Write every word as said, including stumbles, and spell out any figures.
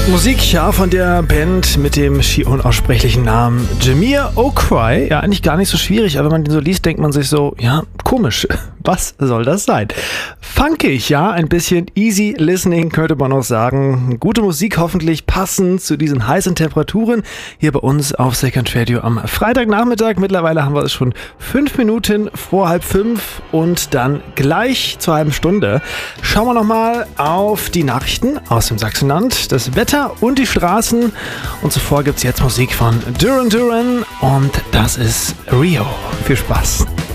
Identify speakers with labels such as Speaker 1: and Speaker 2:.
Speaker 1: Musik, ja, von der Band mit dem schier unaussprechlichen Namen Jamiroquai. Ja, eigentlich gar nicht so schwierig, aber wenn man den so liest, denkt man sich so, ja, komisch. Was soll das sein? Funkig, ja, ein bisschen easy listening, könnte man auch sagen. Gute Musik, hoffentlich passend zu diesen heißen Temperaturen hier bei uns auf Second Radio am Freitagnachmittag. Mittlerweile haben wir es schon fünf Minuten vor halb fünf und dann gleich zur halben Stunde. Schauen wir nochmal auf die Nachrichten aus dem Sachsenland, das Wetter und die Straßen. Und zuvor gibt es jetzt Musik von Duran Duran und das ist Rio. Viel Spaß.